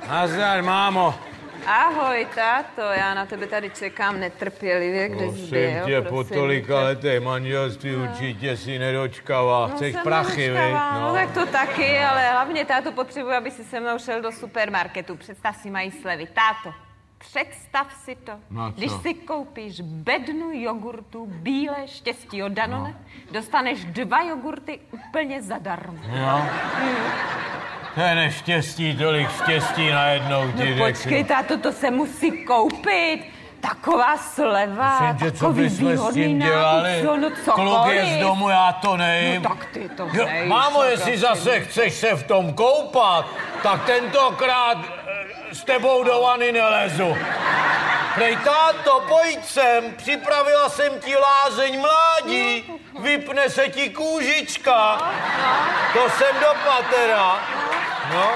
Nazdar, mámo. Ahoj, táto, já na tebe tady čekám netrpělivě, kde jsi byl. Prosím tě, po tolika letech manželství určitě si nedočkavá. Chceš prachy, viď? No tak to taky, ale hlavně, táto, potřebuji, aby si se mnou šel do supermarketu. Představ si, mají slevy. Táto, představ si to. Když si koupíš bednu jogurtu Bílé štěstí od Danone, dostaneš 2 jogurty úplně zadarmo. Jo. To je neštěstí, tolik štěstí najednou ti řeknu. Počkej, táto, to se musí koupit. Taková sleva, Myslím, co takový bychom s tím dělali? Kluk je z domu, já to nejím. No tak ty to nejíš. Mámo, jestli zase chceš se v tom koupat, tak tentokrát s tebou do vany nelezu. Prej, táto, pojď sem, připravila jsem ti lázeň mládí, vypne se ti kůžička. To jsem do patera. No.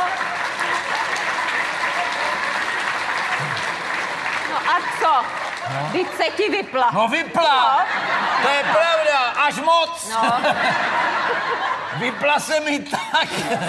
No a co? Vždyť se ti vypla. No vypla. No. To je pravda, až moc. No. Vypla se mi tak.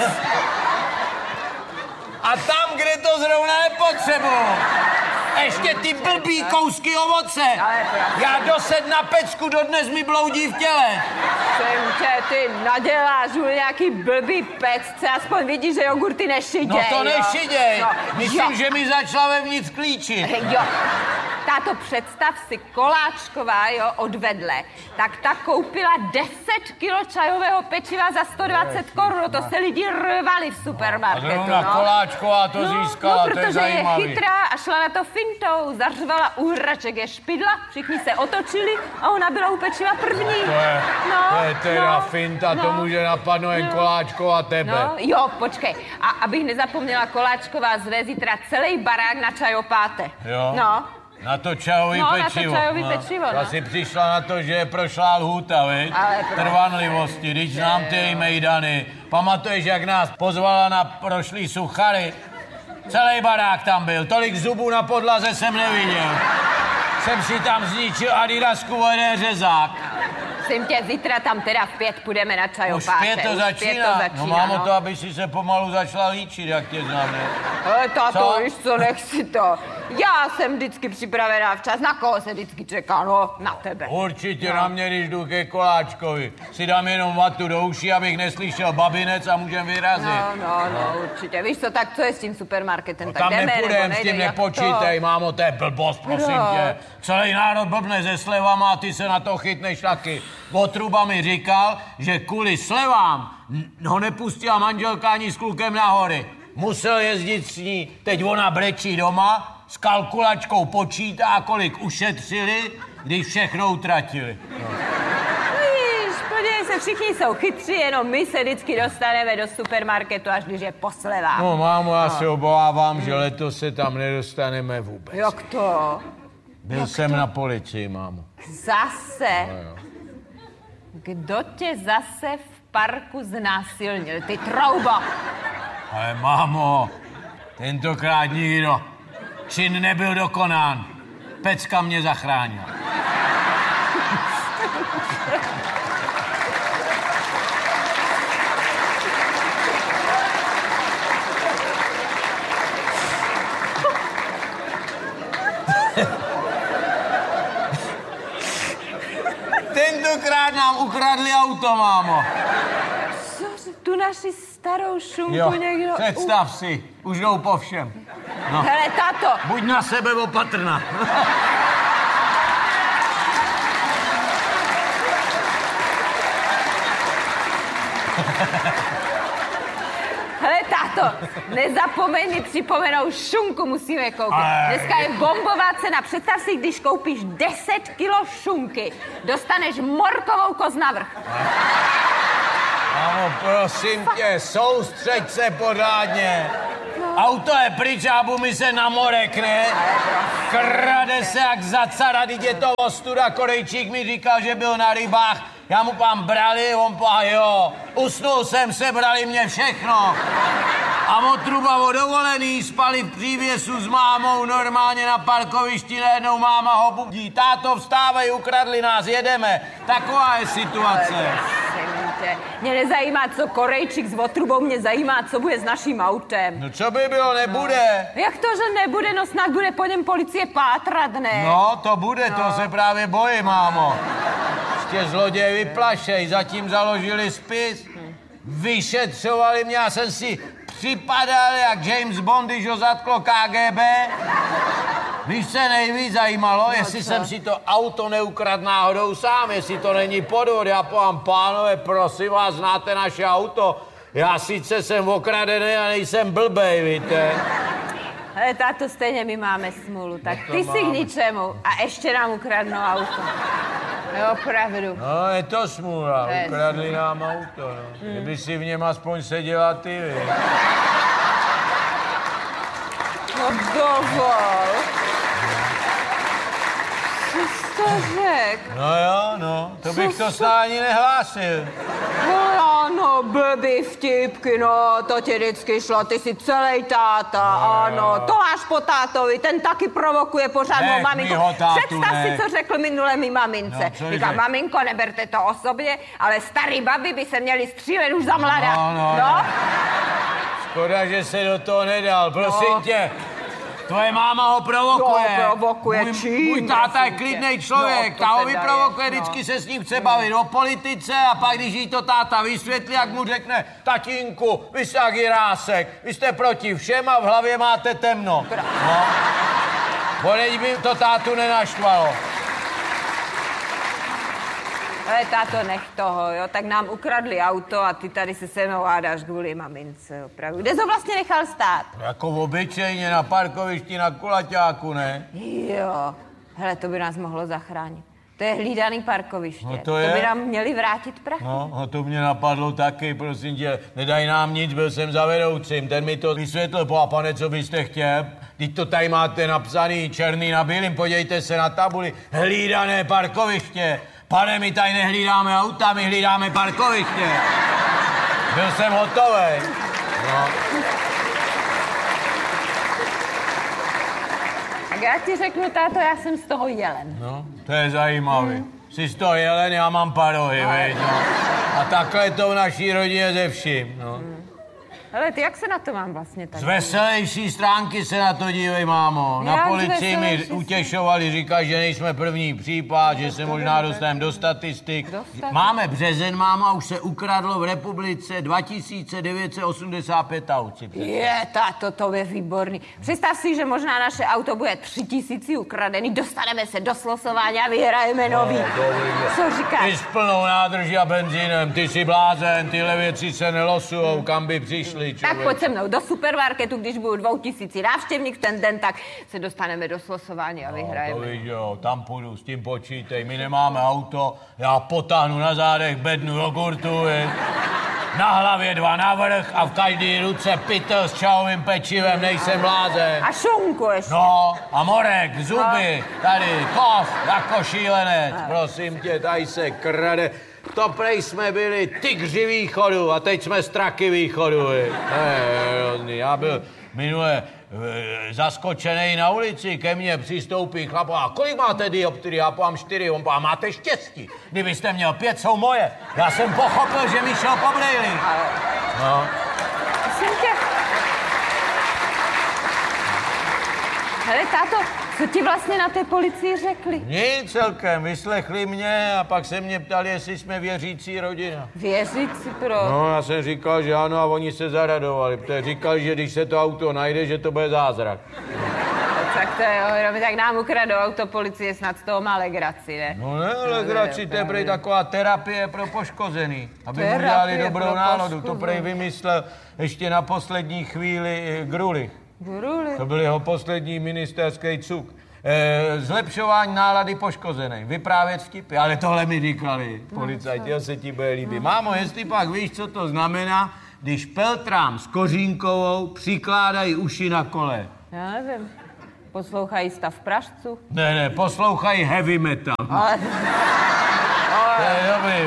A tam, kde to zrovna nepotřebuji. Ještě ty blbý kousky ovoce. Já dosed na pecku, dodnes mi bloudí v těle. Jsem tě, ty naděláš nějaký blbý pecce, aspoň vidíš, že jogurty nešiděj. No to nešiděj. No. Myslím, že mi začala vevnitř klíčit. Jo. Táto, představ si, Koláčková, jo, odvedle, tak ta koupila 10 kilo čajového pečiva za 120 korun. To se lidi rvali v supermarketu, a zrovna Koláčková to získala, to je zajímavý. Protože je chytrá a šla na to fintou, zařvala u hraček je špidla, všichni se otočili a ona byla u pečiva první. To je teda finta, to může napadnout jen Koláčková tebe. No, jo, počkej. A abych nezapomněla, Koláčková zve zítra celý barák na čajopáte. Jo. No. Na to čajový pečivo. Na to čajový pečivo, no. Asi přišla na to, že je prošlá lhůta, viď? Trvanlivosti, když znám ty její mejdany. Pamatuješ, jak nás pozvala na prošlý suchary? Celý barák tam byl, tolik zubů na podlaze jsem neviděl. Jsem si tam zničil Adidasku jeden řezák. Prosím tě, zítra tam teda v 5 půjdeme na čajopáte. Už 5 to začíná. No mámo, to, aby si se pomalu začala líčit, jak tě znám, ne? Táto, víš co, nech si to. Já jsem vždycky připravená včas. Na koho se vždycky čeká? No, na tebe. Určitě na mě, když jdu ke Koláčkovi. Si dám jenom vatu do uší, abych neslyšel babinec a můžem vyrazit. No, určitě. Víš co, tak co je s tím supermarketem? No, tak tam jdeme, nepůjdem, s tím nepočítej, mámo, to je blbost, prosím tě. Celý národ blbne se slevama a ty se na to chytneš taky. Votruba mi říkal, že kvůli slevám ho nepustila manželka ani s klukem na hory. Musel jezdit s ní, teď ona brečí doma, s kalkulačkou počítá, kolik ušetřili, když všechno utratili. Víš, podívej se, všichni jsou chytří, jenom my se vždycky dostaneme do supermarketu, až když je po slevách. No mámo, já se obávám, že letos se tam nedostaneme vůbec. Jak to? Byl jsem na policii, mámo. Zase? No, Kdo tě zase v parku znásilnil, ty troubo? Ale mámo, tentokrát nikdo. Čin nebyl dokonán. Pecka mě zachránila. Tentokrát nám ukradli auto, mámo. Co, tu naši starou šunku jo, někdo... představ si, už jdou po všem. No. Hele, táto. Buď na sebe opatrná. Hele, táto, nezapomeň mi připomenout, šunku musíme koupit. Dneska je bombová cena. Představ si, když koupíš 10 kilo šunky, dostaneš morkovou koz navrch. Mámo, prosím tě, soustřeď se pořádně. Auto je pryč a mi se namorekne. Krade se jak za cara, teď je to ostuda. Korejčík mi říkal, že byl na rybách. Já mu tam brali, on jo. Usnul jsem, sebrali mě všechno. A Votruba o dovolený spali v přívěsu s mámou normálně na parkovišti, najednou máma ho budí. Táto, vstávej, ukradli nás, jedeme. Taková je situace. prostě. Mě nezajímá, co Korejčík s otrubou, mě zajímá, co bude s naším autem. No co by bylo, nebude. No. Jak to, že nebude? No snad bude po něm policie pátrat, ne? No, to bude, to se právě bojím, mámo. Ještě zloděj vyplašej, zatím založili spis. Vyšetřovali mě, já jsem si připadal jak James Bond, když ho zatklo KGB. Víš, se nejvíc zajímalo, jestli jsem si to auto neukradl náhodou sám, jestli to není podvod. Já povám, pánové, prosím vás, znáte naše auto? Já sice jsem okradený a nejsem blbej, víte. Ale táto, stejně my máme smůlu, tak ty si k ničemu a ještě nám ukradnou auto. No, opravdu. No, je to smůla, ukradli nám auto, no. Kdyby si v něm aspoň seděla ty, vy. No, dovol. Co jsi to řekl? No jo, no, to bych to snad ani nehlásil. No, blbý vtipky, no, to ti vždycky šlo, ty jsi celý táta, ano, to máš po tátovi, ten taky provokuje pořádnou maminku. Představ si, co řekl minule mi mamince. No, říká, maminko, neberte to osobně, ale starý babi by se měli střílet už za mladá. No. Škoda, že se do toho nedal, prosím tě. Tvoje máma ho provokuje. No, provokuje čím? Můj táta je klidnej člověk, ta ho vyprovokuje, vždycky se s ním chce bavit o politice a pak, když jí to táta vysvětlí, jak mu řekne, tatínku, vy jste jak Jirásek, vy jste proti všem a v hlavě máte temno. No. Bodeď by to tátu nenaštvalo. Ale táto, nech toho, jo, tak nám ukradli auto a ty tady se mnou hádáš kvůli mamince, opravdu. Kde jsi ho vlastně nechal stát? Jako obyčejně na parkovišti na Kulaťáku, ne? Jo, hele, to by nás mohlo zachránit. To je hlídaný parkoviště. No to by nám měli vrátit prachy. No, to mě napadlo taky, prosím tě. Nedají nám nic, byl jsem za vedoucím, ten mi to vysvětlil. Pane, co byste chtěl? Teď to tady máte napsaný černý na bílým, podívejte se na tabuli. Hlídané parkoviště. Pane, my tady nehlídáme auta, my hlídáme parkoviště. Byl jsem hotovej. No. Tak já ti řeknu, táto, já jsem z toho jelen. No, to je zajímavý. Jsi z toho jelen, já mám parohy, veď, no. A takhle to v naší rodině ze vším, no. Ale ty, jak se na to mám vlastně tak? Z veselější stránky se na to dívej, mámo. Na policii mi utěšovali, říkají, že nejsme první případ, že se možná dostaneme do statistik. Máme březen, mámo, a už se ukradlo v republice 2985 aut. Je, táto, to je výborný. Představ si, že možná naše auto bude 3000 ukradený, dostaneme se do slosování a vyhrajeme nový. Co říkáš? Ty s plnou nádrží a benzínem, ty jsi blázen, tyhle věci se nelosujou, kam by přišli. Tak pojď se mnou do supermarketu, když budou 2000 návštěvník ten den, tak se dostaneme do slosování a vyhrajeme. To víš, jo, tam půjdu, s tím počítej, my nemáme auto, já potáhnu na zádech bednu jogurtu, na hlavě 2 navrch a v každé ruce pytel s čajovým pečivem, nejsem blázen. A šunku ještě. No, a morek, zuby, tady, kov, jako šílenec, prosím tě, tady se krade. To prej jsme byli tygři východu a teď jsme straky východu. Já byl minule zaskočený na ulici, ke mně přistoupí chlap a kolik máte dioptrii? Já povám 4, on povám, máte štěstí. Kdybyste měl 5, jsou moje. Já jsem pochopil, že mi šel po brejli. No. Hele, táto, co ti vlastně na té policii řekli? Nic celkem, vyslechli mě a pak se mě ptali, jestli jsme věřící rodina. Věřící pro? No, já jsem říkal, že ano a oni se zaradovali, protože říkali, že když se to auto najde, že to bude zázrak. Tak to je, tak nám ukradou auto policie, snad z toho má legraci, ne? No ne, legraci, to je prej taková terapie pro poškozený, aby mu dělali dobrou náladu. To prej vymyslel ještě na poslední chvíli Grulich. To byl jeho poslední ministerský cuk. Zlepšování nálady poškozený, vyprávět vtipy, ale tohle mi říkali policajti, to se ti bude líbit. Mámo, jestli pak víš, co to znamená, když Peltrám s Kořínkovou přikládají uši na kole. Já nevím. Poslouchají Stav Pražců? Ne, poslouchají heavy metal. To je dobrý,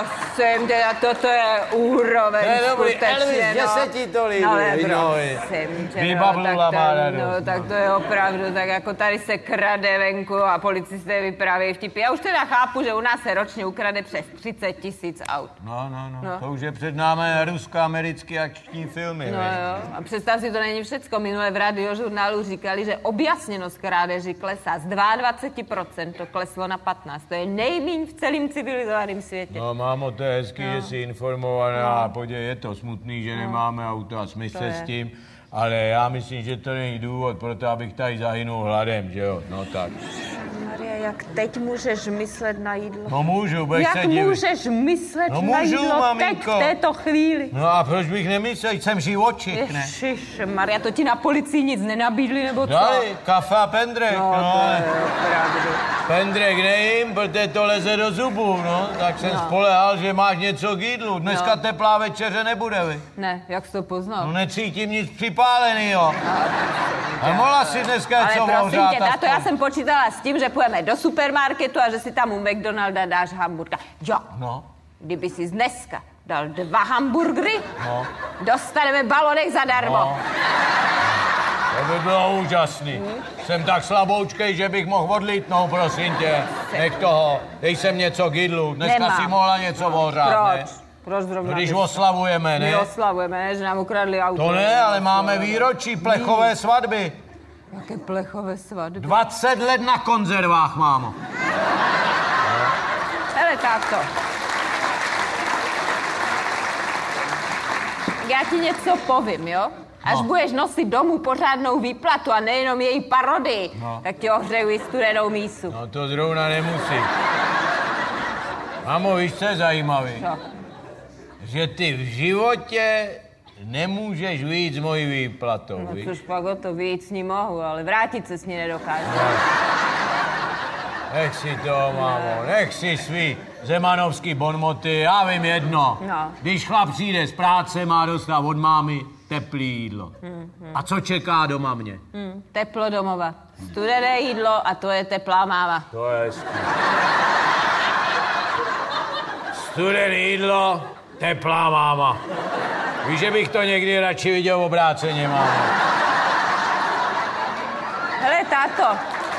prosím tě, toto je úroveň To je dobrý, skutečně, Elvis, že se ti to líbí. No, ale prosím tě, tak to je opravdu, tak jako tady se krade venku a policisté vyprávějí vtipy. Já už teda chápu, že u nás se ročně ukrade přes 30 000 aut. No, to už je před námi rusko-americký akční filmy, no jo, a představ si, to není všecko. Minule v radiožurnálu říkali, že objasněnost krádeží klesá z 22%, to kleslo na 15%. To je nejmíň v celém civilizovaném světě. No, mámo, to je hezký, že jsi informovaná a podívej, je to smutný, že nemáme auto a smysl se s tím, ale já myslím, že to není důvod pro to, abych tady zahynul hladem, že jo, no tak. Maria, jak teď můžeš myslet na jídlo? No můžu, budeš se divit. Jak můžeš myslet na jídlo maminko. teď v této chvíli? No a proč bych nemyslel, jsem živočich, ne? Ježišmarja, to ti na policii nic nenabídli, nebo co? Dali, kafe a pendrek, no. To je opravdu. Pendrek nejím, protože to leze do zubů, no. Tak jsem spolehal, že máš něco k jídlu. Dneska teplá večeře nebude, vy. Ne, jak jsi to poznal? No necítím nic připálenýho. A mohla si dneska něco ohřát. Ale prosím tě, táto, já jsem počítala s tím, že půjdeme do supermarketu a že si tam u McDonalda dáš hamburka. Jo, kdyby si dneska dal 2 hamburgery, dostaneme balonek zadarmo. No. To by bylo úžasný. Jsem tak slaboučkej, že bych mohl odlítnout, prosím tě. Nech toho, dej sem něco k jídlu. Dneska si mohla něco ohřát, ne? Proč zrovna? Když oslavujeme, ne? My oslavujeme, ne? Že nám ukradli auto. To ne, ale máme výročí plechové svatby. Jaké plechové svatby? 20 let na konzervách, mámo. Hele, táto. Já ti něco povím, jo? Až budeš nosit domů pořádnou výplatu a nejenom její parodii, tak ti ohřeju i studenou mísu. No to zrovna nemusí. Mámo, víš, co je zajímavý? Co? Že ty v životě nemůžeš vyjít s mojí výplatou, no, víš? což pak o to vyjít s ní mohu, ale vrátit se s ní nedokážu. No. Nech si to, mámo, nech si svý zemanovský bonmoty, já vím jedno. No. Když chlap přijde z práce, má dostat od mámy teplý jídlo. A co čeká doma mě? Teplo domova. Studené jídlo a to je teplá máma. To je hezký. Studené jídlo, teplá máma. Víš, že bych to někdy radši viděl obráceně, máma. Hele, táto.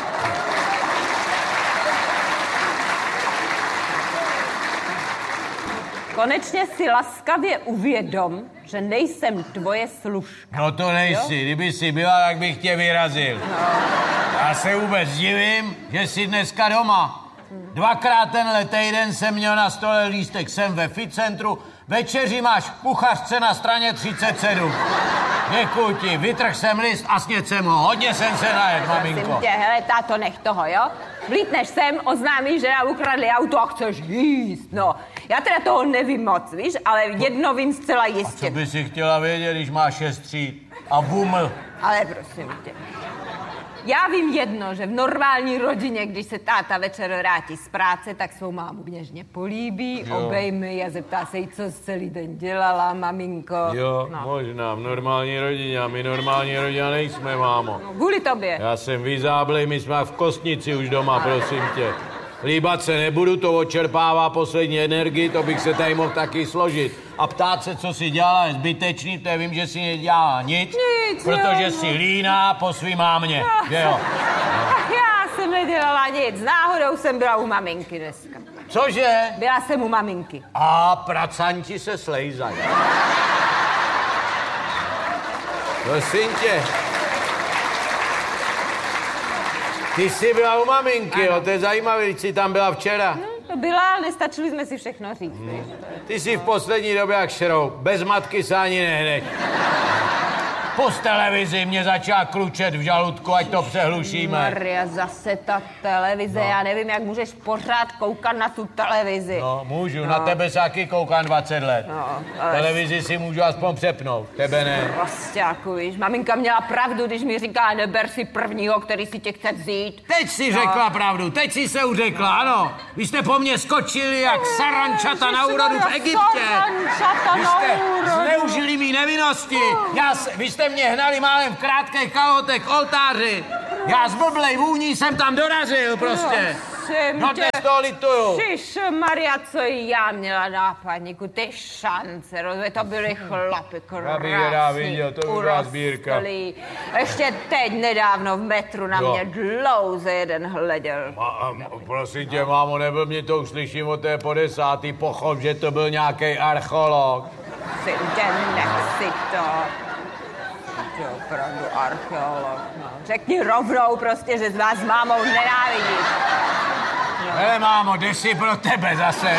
Konečně si laskavě uvědom, že nejsem tvoje služka. No to nejsi, jo? Kdyby jsi byla, tak bych tě vyrazil. No. Já se vůbec divím, že jsi dneska doma. 2krát tenhle týden jsem měl na stole lístek sem ve Ficentru, večeři máš v kuchařce na straně 37. Děkuji ti, vytrhl jsem list a sněd jsem ho. Hodně jsem se najet, maminko. Prosím tě, hele, táto, nech toho, jo? Vlítneš sem, oznámíš, že nám ukradli auto a chceš jíst, no. Já teda toho nevím moc, víš, ale jedno vím zcela jistě. A co by si chtěla vědět, když máš 6 tříd a buml? Ale prosím tě. Já vím jedno, že v normální rodině, když se táta večer vrátí z práce, tak svou mámu něžně políbí, obejme a zeptá se jí, co celý den dělala, maminko. Jo, no. Možná v normální rodině, a my normální rodina nejsme, mámo. No, kvůli tobě. Já jsem vyzáblej, my jsme v kostnici už doma, prosím tě. Líbat se nebudu, to odčerpává poslední energii, to bych se tady mohl taky složit. A ptát se, co si dělala, je zbytečný, protože vím, že si nedělala nic, protože si líná po svý mámě, že jo? Já jsem nedělala nic, náhodou jsem byla u maminky dneska. Cože? Byla jsem u maminky. A pracanti se slejzají. Prosím tě. Ty jsi byla u maminky, jo, to je zajímavé, když jsi tam byla včera. To byla, ale nestačili jsme si všechno říct. Ty jsi v poslední době jak šroub, bez matky se ani nehneš. Po televizi mě začala klučet v žaludku, ať to přehlušíme. Maria, zase ta televize, já nevím, jak můžeš pořád koukat na tu televizi. No, můžu, na tebe se taky koukám 20 let. Ale... Televizi si můžu aspoň přepnout, tebe ne. Prostě jako víš, maminka měla pravdu, když mi říká, neber si prvního, který si tě chce vzít. Teď si řekla pravdu, teď si se uřekla, ano. Vy jste po mně skočili jak sarančata na úrodu v Egyptě. Vy jste zneužili mý nevinnosti. Vy jste mě hnali málem v krátkých kalhotech k oltáři. Já z blblej vůní jsem tam dorazil prostě. prosím No tě. dnes toho lituju. Maria, co já měla nápadníku, ty šance, rozumíš, to byli chlapi, krásný, to by byla sbírka. Ještě teď nedávno v metru na mě dlouze jeden hleděl. Prosím tě, mámo, nebyl mě to už slyším od té po 10. pochop, že to byl nějaký archeolog. Nech si to. To je opravdu archeolog, no. Řekni rovnou prostě, že s vás s mámou nenávidíš. No. Hele, mámo, jde si pro tebe zase.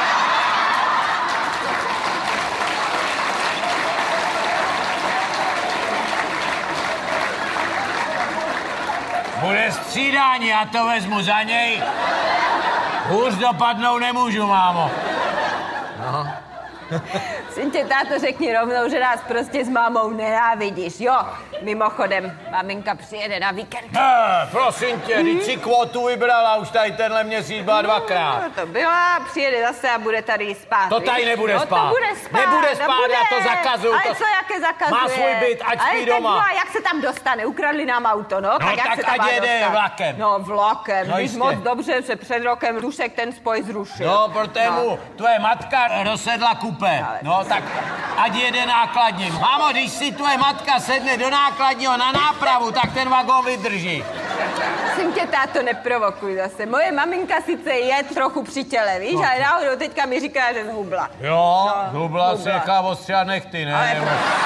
Bude střídání, já to vezmu za něj. Hůř dopadnou nemůžu, mámo. No. Syntě, táto, řekni rovnou, že nás prostě s mámou nenávidíš, jo? Mimochodem, maminka přijede na víkend. Prosím tě, teď si kvotu vybrala, už tady tenhle měsíc byla 2krát. No, to byla, přijede zase a bude tady spát. To tady nebude no, spát. To bude spát. Nebude spát, já to zakazuju. Ale co, jaké zakazuje? Má svůj byt, ať spí doma. Ale jak se tam dostane? Ukradli nám auto, no? No jak tak se tam ať jede dostat? vlakem. No vlakem, No, víš jistě. moc dobře, že před rokem Dušek ten spoj zrušil. No, protože mu tvoje matka rozsedla kupé. No, tak ať jede nákladním. Mámo, když si tvoje matka sedne do nákladního na nápravu, tak ten vagón vydrží. Prosím tě, táto, neprovokuj zase. Moje maminka sice je trochu při těle, víš, ale náhodou teďka mi říká, že zhubla. Jo, zhubla se nechá ostříhat nechty, ne? Ale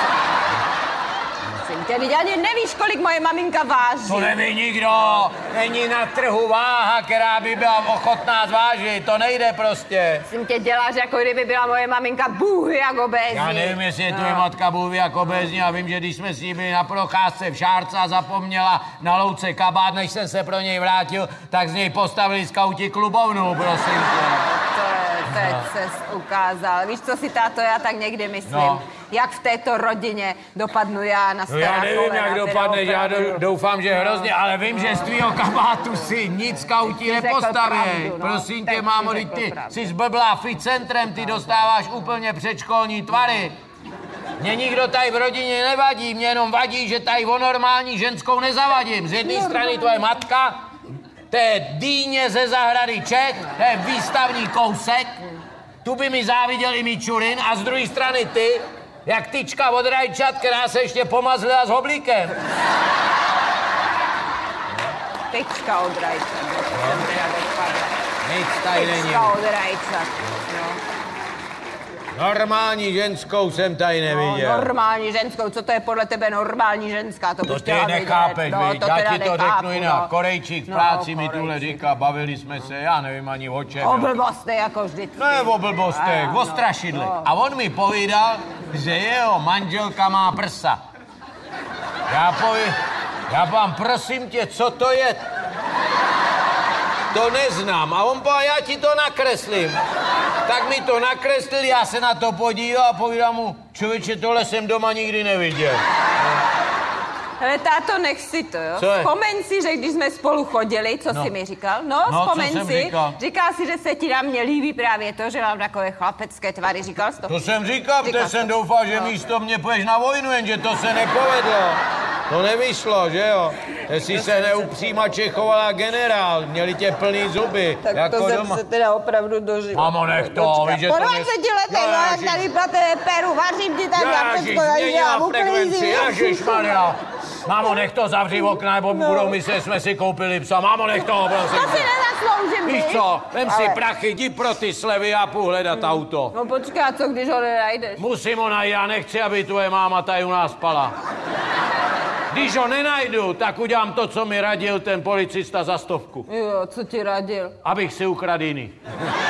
prosím tě, teď ani nevíš, kolik moje maminka váží. To neví nikdo. Není na trhu váha, která by byla ochotná zvážit. To nejde prostě. Prosím tě, děláš, jako kdyby byla moje maminka bůh jak obézní. Já nevím, jestli je tvoje matka bůh jak obézní. Já vím, že když jsme s ní byli na procházce v Šárce a zapomněla na louce kabát, než jsem se pro něj vrátil, tak z něj postavili skauti klubovnu, prosím tě. Teď ses ukázal. Víš, co si, táto, já tak někdy myslím? No. Jak v této rodině dopadnu já na No stará já nevím, kolena, jak teda dopadneš, já opravdu. doufám, že hrozně, ale vím, že z tvýho kabátu si nic skauti Řekl nepostavěj. pravdu, no. Prosím Teď tě, si mámo, řekl ty pravdu. jsi zblblá centrem, ty dostáváš úplně předškolní tvary. Mně nikdo tady v rodině nevadí, mě jenom vadí, že tady o normální ženskou nezavadím. Z jedné strany tvoje matka, to je dýně ze zahrady Čech, to je výstavní kousek, tu by mi záviděl i Mičurin, a z druhé strany ty, jak tyčka od rajčat, která se ještě pomazlila s hoblíkem. Tyčka od rajčat. Nic tady není. Tyčka od rajčat. No. Normální ženskou jsem tady neviděl. No, normální ženskou, co to je podle tebe normální ženská? To To bych ty chtěla nechápeš, vědět. viď? Já ti to řeknu jinak. No. Korejčík v No, práci mi tuhle Korejčík. říká, bavili jsme se, já nevím ani o čem. O jo. blbosti, jako vždycky. Ne o blbostech, No, o strašidlech. no. A on mi povídal, že jeho manželka má prsa. Já vám prosím tě, co to je? To neznám. A on povedal, já ti to nakreslím. Tak mi to nakreslil, já se na to podíval a povídám mu, člověče, tohle jsem doma nikdy neviděl. Hele, táto, nech si to, jo? Co je? Vzpomeň si, že když jsme spolu chodili, co No. jsi mi říkal? No, No, vzpomeň co jsem si. říkal? Říkal si, že se ti na mě líbí právě to, že mám takové chlapecké tvary. Říkal jsi to? To jsem říkal, Říkal protože jsem jsi to. doufal, že No. místo mě půjdeš na vojnu, jenže to se nepovedlo. To nevyšlo, že jo? Ty jsi se neupřímače chovala generál, měli tě plný zuby, Tak jako to jsem doma. se teda opravdu dožila. Mamo, nech to, víš, že Po to 20 letech, no, jak tady platé peru, vařím ti tak na Ježiš, všecko, tady změnila dělám, frekvenci, uklízím. ježišmarja. Mámo, nech to, zavři okna, nebo budou myslet, jsme si koupili psa. Mámo, nech to, prosím. To si nezasloužím, Víš viď? co, vem si Ale- prachy, jdi pro ty slevy a půjdu hledat auto. No počkej, a co když ho nenajdeš? Musím ho najít, já nechci, aby tvoje máma tady u nás spala. Když ho nenajdu, tak udělám to, co mi radil ten policista za 100. Jo, co ti radil? Abych si ukradl jiný.